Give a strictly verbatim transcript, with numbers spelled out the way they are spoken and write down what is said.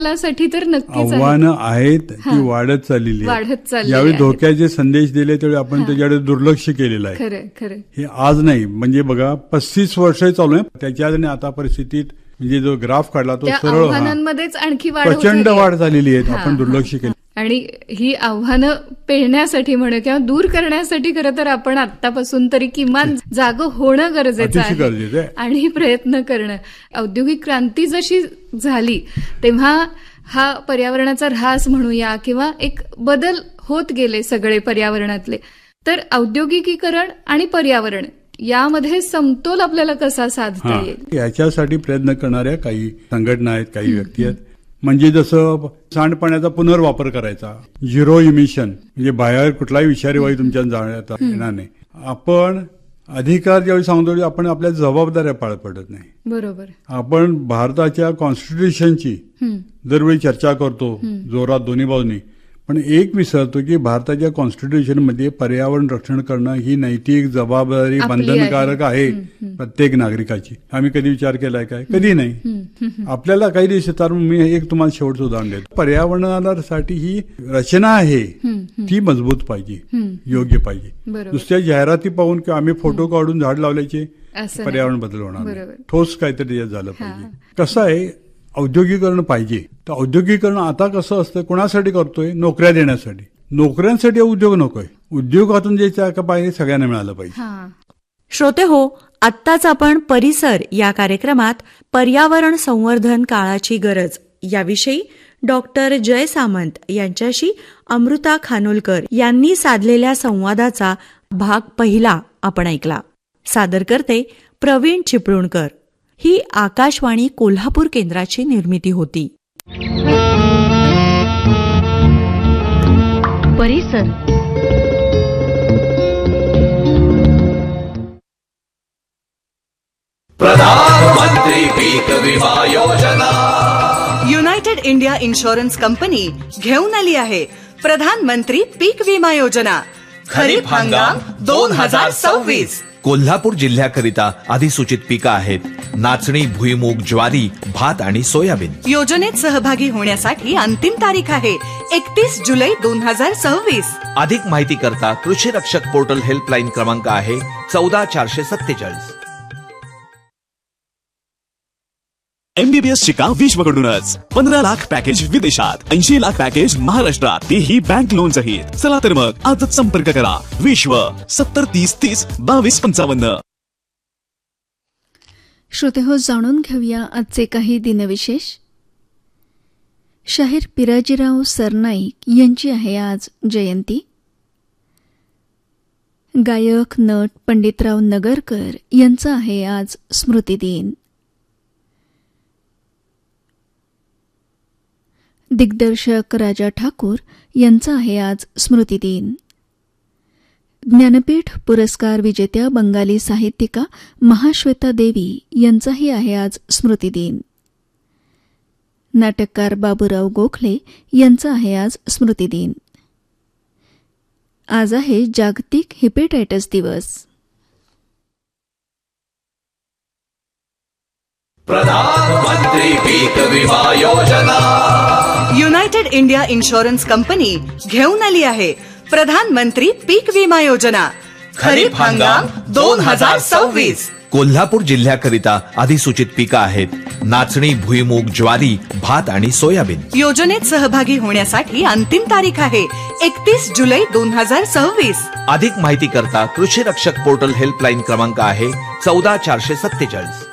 साठी तर नक्कीच आव्हानं आहेत, ती वाढत चाललेली वाढत चालली. यावेळी धोक्याचे संदेश दिले त्यावेळी आपण त्याच्याकडे दुर्लक्ष केलेलं आहे. खरं खरं हे आज नाही, म्हणजे बघा पस्तीस वर्ष चालू आहे त्याच्यात आणि आता परिस्थितीत म्हणजे जो ग्राफ काढला तो सरळ आव्हानांमध्येच आणखी वाढ प्रचंड वाढ झालेली आहे. आपण दुर्लक्ष केलं आणि ही आव्हानं पेलण्यासाठी म्हणू किंवा दूर करण्यासाठी खरं तर आपण आतापासून तरी किमान जागं होणं गरजेचं आहे आणि प्रयत्न करणं. औद्योगिक क्रांती जशी झाली तेव्हा हा पर्यावरणाचा ऱ्हास म्हणूया किंवा एक बदल होत गेले सगळे पर्यावरणातले. तर औद्योगिकीकरण आणि पर्यावरण यामध्ये समतोल आपल्याला कसा साधता येईल याच्यासाठी प्रयत्न करणाऱ्या काही संघटना आहेत, काही व्यक्ती आहेत. म्हणजे जसं सांडपाण्याचा पुनर्वापर करायचा, झिरो इमिशन, म्हणजे बाहेर कुठलाही विषारी वायू तुमच्या जाण्यात येणार नाही. आपण अधिकार ज्यावेळी सांगतो आपण आपल्या जबाबदाऱ्या पार पडत नाही. बरोबर. आपण भारताच्या कॉन्स्टिट्यूशनची दरवेळी चर्चा करतो जोरात दोन्ही बाजूनी, पण एक विसरतो की भारताच्या कॉन्स्टिट्यूशनमध्ये पर्यावरण रक्षण करणं ही नैतिक जबाबदारी बंधनकारक आहे प्रत्येक नागरिकाची. आम्ही कधी विचार केलाय काय? कधी नाही. आपल्याला काही दिवस येतात. मी एक तुम्हाला शेवटचं उदाहरण देतो. पर्यावरणासाठी ही रचना आहे ती मजबूत पाहिजे, योग्य पाहिजे. नुसत्या जाहिराती पाहून किंवा आम्ही फोटो काढून झाड लावल्याचे पर्यावरण बदल होणार नाही. ठोस काहीतरी त्याच्यात झालं पाहिजे. कसं आहे, औद्योगिकरण पाहिजे. तर औद्योगिकरण आता कसं असतं, कोणासाठी करतोय? नोकऱ्या देण्यासाठी. नोकऱ्यांसाठी उद्योग नकोय, उद्योगातून जे पाहिजे सगळ्यांना मिळालं पाहिजे. श्रोते हो, आत्ताच आपण परिसर या कार्यक्रमात पर्यावरण संवर्धन काळाची गरज याविषयी डॉक्टर जय सामंत यांच्याशी अमृता खानोलकर यांनी साधलेल्या संवादाचा भाग पहिला आपण ऐकला. सादर करते प्रवीण चिपळूणकर. ही आकाशवाणी कोल्हापूर केंद्राची निर्मिती होती. परिसर. प्रधानमंत्री पीक विमा योजना. युनायटेड इंडिया इन्शुरन्स कंपनी घेऊन आली आहे प्रधानमंत्री पीक विमा योजना. खरीप हंगाम दोन हजार सव्वीस. कोल्हापूर जिल्ह्याकरिता अधिसूचित पिकं आहेत नाचणी, भुईमूग, ज्वारी, भात आणि सोयाबीन. योजनेत सहभागी होण्यासाठी अंतिम तारीख आहे एकतीस जुलै दोन हजार सव्वीस. अधिक माहिती करता कृषी रक्षक पोर्टल हेल्पलाईन क्रमांक आहे चौदा चारशे सत्तेचाळीस. एमबीबीएस शिका विश्वकडूनच. पंधरा लाख पॅकेज विदेशात, ऐंशी लाख पॅकेज महाराष्ट्रात, तेही बँक लोन सहित. चला तर मग आजच संपर्क करा. विश्व सत्तर तीस तीस बावीस पंचावन्न. श्रोते हो, जाणून घेऊया आजचे काही दिनविशेष. शाहीर पिराजीराव सरनाईक यांची आहे आज जयंती. गायक नट पंडितराव नगरकर यांचा आहे आज स्मृतिदिन. दिग्दर्शक राजा ठाकूर यांचा आहे आज स्मृतिदिन. ज्ञानपीठ पुरस्कार विजेत्या बंगाली साहित्यिका महाश्वेता देवी यांचाही आहे आज स्मृतिदिन. नाटककार बाबूराव गोखले यांचा आहे आज स्मृतिदिन. आज आहे जागतिक हिपॅटायटिस दिवस. प्रधानमंत्री पीक विमा योजना. युनायटेड इंडिया इन्शुरन्स कंपनी घेऊन आली आहे प्रधानमंत्री पीक विमा योजना. खरीप हंगाम दोन हजार सव्वीस. कोल्हापूर जिल्ह्याकरिता अधिसूचित पिकं आहेत नाचणी, भुईमूग, ज्वारी, भात आणि सोयाबीन. योजनेत सहभागी होण्यासाठी अंतिम तारीख आहे एकतीस जुलै दोन हजार सव्वीस. अधिक माहिती करता कृषी रक्षक पोर्टल हेल्पलाईन क्रमांक आहे चौदा चारशे सत्तेचाळीस.